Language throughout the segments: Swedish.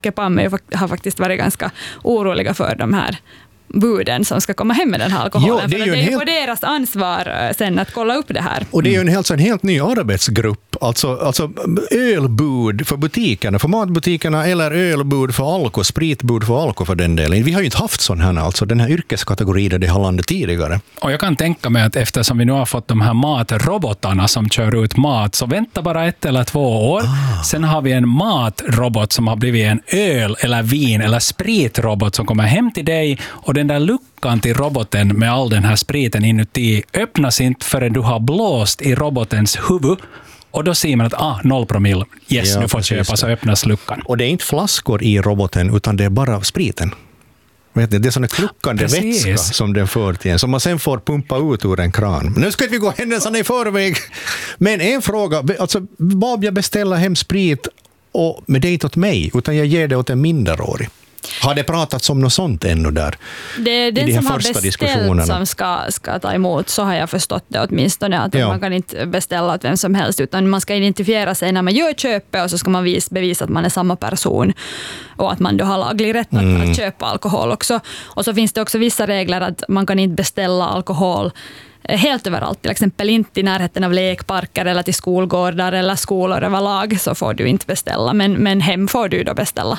PAM har faktiskt varit ganska oroliga för de här buden som ska komma hem med den här alkoholen. Det är ju på deras ansvar sen att kolla upp det här. Och det är ju en helt ny arbetsgrupp. Alltså ölbud för butikerna, för matbutikerna, eller ölbud för alko, spritbud för alko för den delen. Vi har ju inte haft sån här, alltså den här yrkeskategorin i det här landet tidigare. Och jag kan tänka mig att eftersom vi nu har fått de här matrobotarna som kör ut mat, så vänta bara 1 eller 2 år. Sen har vi en matrobot som har blivit en öl eller vin eller spritrobot som kommer hem till dig, och den där luckan till roboten med all den här spriten inuti öppnas inte förrän du har blåst i robotens huvud. Och då ser man att 0 promille. Yes, nu får köpa, så öppnas luckan. Och det är inte flaskor i roboten, utan det är bara spriten. Vet ni, det är sån kluckande vätska som den för till en, som man sen får pumpa ut ur en kran. Men nu ska vi gå händelserna i förväg. Men en fråga, alltså vad jag beställer hem sprit, och med det inte åt mig, utan jag ger det åt en minderårig. Har det pratats om något sånt ännu där? Det är den som har beställt som ska ta emot, så har jag förstått det åtminstone, att man kan inte beställa åt vem som helst, utan man ska identifiera sig när man gör köpet, och så ska man bevisa att man är samma person och att man då har laglig rätt att köpa alkohol också. Och så finns det också vissa regler att man kan inte beställa alkohol helt överallt, till exempel inte i närheten av lekparker eller till skolgårdar eller skolor överlag, så får du inte beställa, men hem får du då beställa.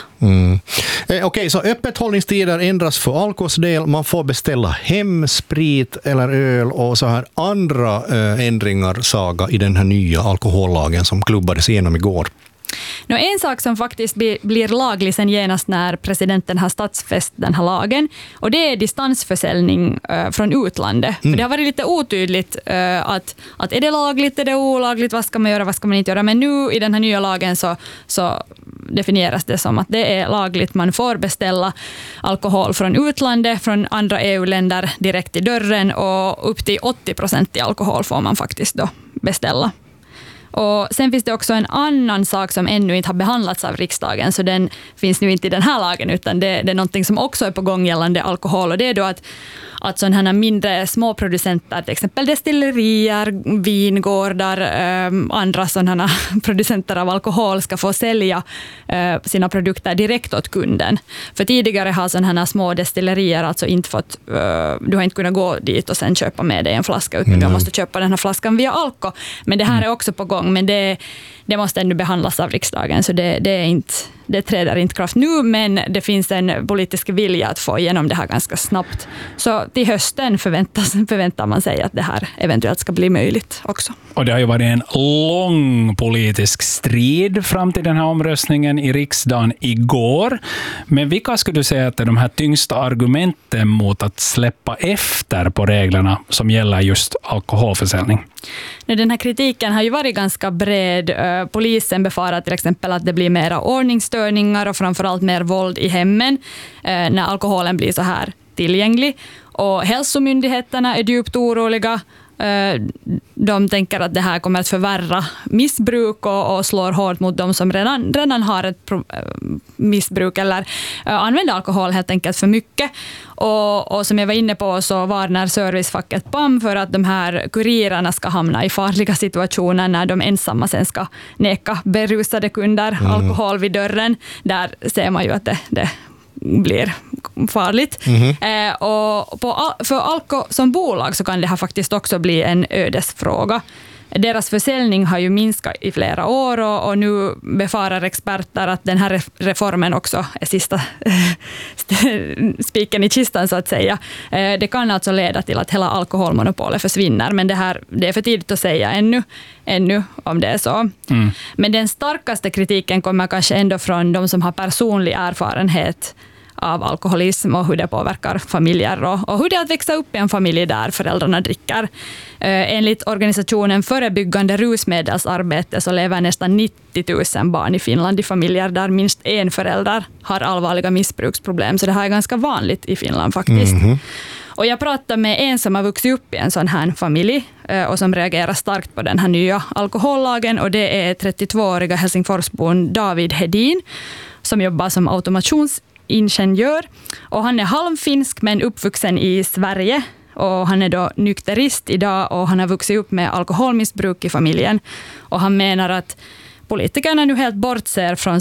Okej, så öppethållningstider ändras för alkohols del, man får beställa hem sprit eller öl, och så här andra ändringar, Saga, i den här nya alkohollagen som klubbades igenom igår. En sak som faktiskt blir laglig sen genast när presidenten har statsfäst den här lagen, och det är distansförsäljning från utlandet. För det har varit lite otydligt att är det lagligt, är det olagligt, vad ska man göra, vad ska man inte göra. Men nu i den här nya lagen så definieras det som att det är lagligt. Man får beställa alkohol från utlandet, från andra EU-länder direkt i dörren, och upp till 80% i alkohol får man faktiskt då beställa. Och sen finns det också en annan sak som ännu inte har behandlats av riksdagen, så den finns nu inte i den här lagen, utan det är någonting som också är på gång gällande alkohol, och det är då att sådana här mindre småproducenter, till exempel destillerier, vingårdar, andra sådana producenter av alkohol ska få sälja sina produkter direkt åt kunden. För tidigare har sådana här små destillerier alltså inte fått, du har inte kunnat gå dit och sen köpa med dig en flaska, utan du måste köpa den här flaskan via Alko. Men det här är också på gång, men det måste ännu behandlas av riksdagen, så det träder inte kraft nu, men det finns en politisk vilja att få igenom det här ganska snabbt. Så till hösten förväntar man sig att det här eventuellt ska bli möjligt också. Och det har ju varit en lång politisk strid fram till den här omröstningen i riksdagen igår. Men vilka skulle du säga att är de här tyngsta argumenten mot att släppa efter på reglerna som gäller just alkoholförsäljning? Den här kritiken har ju varit ganska bred. Polisen befarar till exempel att det blir mera ordningsstörningar och framförallt mer våld i hemmen när alkoholen blir så här tillgänglig. Och hälsomyndigheterna är djupt oroliga. De tänker att det här kommer att förvärra missbruk och slår hårt mot de som redan har ett missbruk eller använder alkohol helt enkelt för mycket. Och som jag var inne på så varnar servicefacket PAM för att de här kurirerna ska hamna i farliga situationer när de ensamma sen ska neka berusade kunder alkohol vid dörren. Där ser man ju att det blir farligt. Och för Alko som bolag så kan det här faktiskt också bli en ödesfråga. Deras försäljning har ju minskat i flera år och nu befarar experter att den här reformen också är sista spiken i kistan så att säga. Det kan alltså leda till att hela alkoholmonopolet försvinner, men det är för tidigt att säga ännu om det är så. Men den starkaste kritiken kommer kanske ändå från de som har personlig erfarenhet av alkoholism och hur det påverkar familjer och hur det är att växa upp i en familj där föräldrarna dricker. Enligt organisationen Förebyggande rusmedelsarbete så lever nästan 90 000 barn i Finland i familjer där minst en förälder har allvarliga missbruksproblem. Så det här är ganska vanligt i Finland faktiskt. Och jag pratade med en som har vuxit upp i en sån här familj och som reagerar starkt på den här nya alkohollagen, och det är 32-åriga Helsingforsbon David Hedin som jobbar som automationsingenjör, och han är halvfinsk men uppvuxen i Sverige, och han är då nykterist idag och han har vuxit upp med alkoholmissbruk i familjen, och han menar att politikerna nu helt bortser från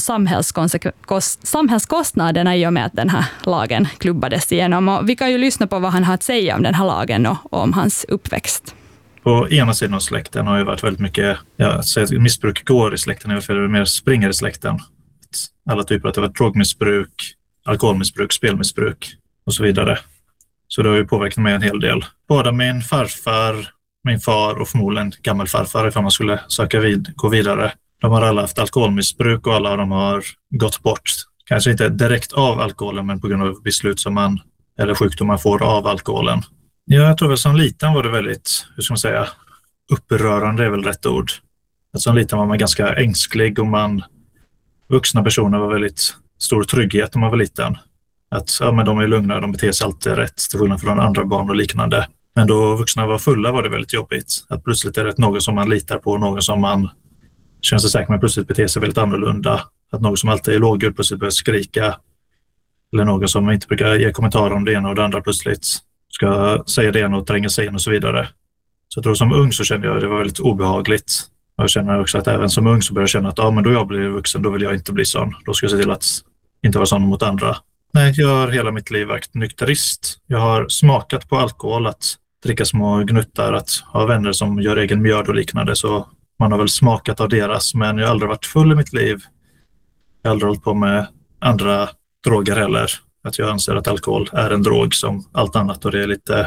samhällskostnaderna i och med att den här lagen klubbades igenom. Och vi kan ju lyssna på vad han har att säga om den här lagen och om hans uppväxt. På ena sidan av släkten har ju varit väldigt mycket, missbruk går i släkten, eller mer springer i släkten. Alla typer av drogmissbruk, alkoholmissbruk, spelmissbruk och så vidare. Så det har ju påverkat mig en hel del. Både min farfar, min far och förmodligen gammelfarfar, ifall man skulle gå vidare. De har alla haft alkoholmissbruk och alla de har gått bort. Kanske inte direkt av alkoholen, men på grund av beslut eller sjukdom man får av alkoholen. Ja, jag tror väl som liten var det väldigt, upprörande är väl rätt ord. Att som liten var man ganska ängslig och vuxna personer var väldigt stor trygghet när man var liten. Att men de är lugna, de beter sig alltid rätt till skillnad från andra barn och liknande. Men då vuxna var fulla var det väldigt jobbigt. Att plötsligt är det någon som man litar på, någon som man känner sig säker med plötsligt beter sig väldigt annorlunda. Att någon som alltid är lågljud plötsligt börjar skrika. Eller någon som inte brukar ge kommentarer om det ena och det andra plötsligt ska säga det ena och tränga sig in och så vidare. Så jag tror som ung så kände jag att det var väldigt obehagligt. Och jag känner också att även som ung så börjar jag känna att men då jag blir vuxen, då vill jag inte bli sån. Då ska jag se till att inte vara sån mot andra. Nej, jag har hela mitt liv varit nykterist. Jag har smakat på alkohol, att dricka små gnuttar, att ha vänner som gör egen mjöd och liknande. Så man har väl smakat av deras, men jag har aldrig varit full i mitt liv. Jag har aldrig hållit på med andra droger heller. Att jag anser att alkohol är en drog som allt annat, och det är lite,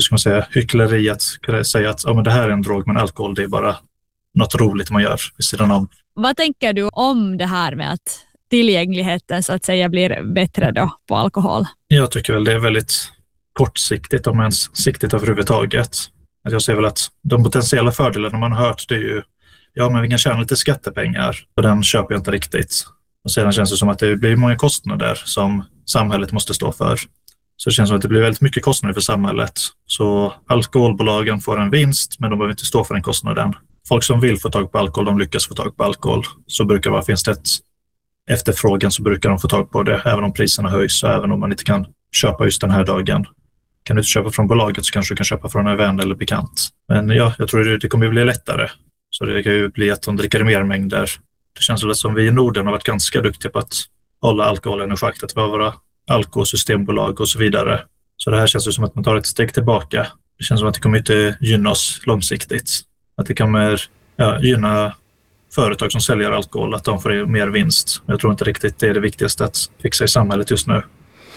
hyckleri att säga att men det här är en drog, men alkohol det är bara något roligt man gör vid sidan om. Vad tänker du om det här med att tillgängligheten så att säga blir bättre då på alkohol? Jag tycker väl det är väldigt kortsiktigt, om ens siktigt överhuvudtaget. Att jag ser väl att de potentiella fördelarna man har hört det är ju men vi kan tjäna lite skattepengar, och den köper jag inte riktigt. Och sedan känns det som att det blir många kostnader som samhället måste stå för. Så det känns som att det blir väldigt mycket kostnader för samhället. Så alkoholbolagen får en vinst, men de behöver inte stå för den kostnaden. Folk som vill få tag på alkohol, de lyckas få tag på alkohol. Så brukar det vara, finns det ett efterfrågan så brukar de få tag på det, även om priserna höjs och även om man inte kan köpa just den här dagen. Kan du inte köpa från bolaget så kanske du kan köpa från en vän eller bekant. Men jag tror det kommer bli lättare. Så det kan ju bli att de dricker mer mängder. Det känns väl som vi i Norden har varit ganska duktiga på att hålla alkoholen i schack, att vara alkoholsystembolag och så vidare. Så det här känns ju som att man tar ett steg tillbaka. Det känns som att det kommer inte gynna oss långsiktigt. Att det kommer gynna företag som säljer alkohol, att de får mer vinst. Jag tror inte riktigt det är det viktigaste att fixa i samhället just nu.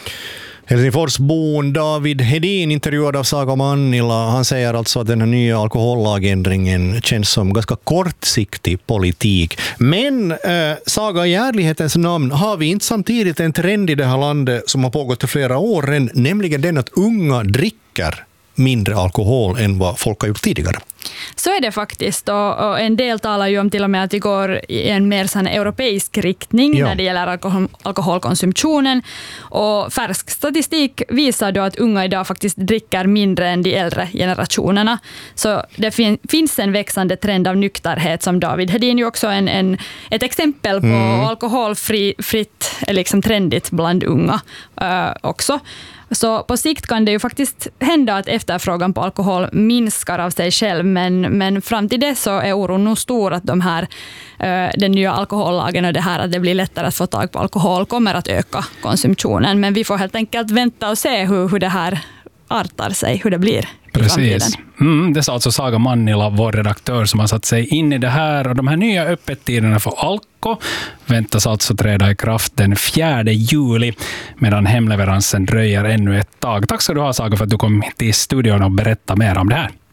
Helsingforsbon David Hedin, intervjuad av Saga Mannila. Han säger alltså att den här nya alkohollagändringen känns som ganska kortsiktig politik. Men Saga, i ärlighetens namn, har vi inte samtidigt en trend i det här landet som har pågått i flera år än, nämligen den att unga dricker mindre alkohol än vad folk har gjort tidigare? Så är det faktiskt, och en del talar ju om till och med att vi går i en mer sån europeisk riktning när det gäller alkoholkonsumtionen, och färsk statistik visar då att unga idag faktiskt dricker mindre än de äldre generationerna. Så det finns en växande trend av nykterhet, som David Hedin ju också ett exempel på. Alkoholfritt är liksom trendigt bland unga också. Så på sikt kan det ju faktiskt hända att efterfrågan på alkohol minskar av sig själv, men fram till det så är oron nog stor att den nya alkohollagen och det här att det blir lättare att få tag på alkohol kommer att öka konsumtionen. Men vi får helt enkelt vänta och se hur det här artar sig, hur det blir. Precis. Det sa alltså Saga Mannila, vår redaktör, som har satt sig in i det här. Och de här nya öppettiderna för Alko väntas alltså träda i kraft den 4 juli, medan hemleveransen dröjer ännu ett tag. Tack ska du ha, Saga, för att du kom till studion och berätta mer om det här.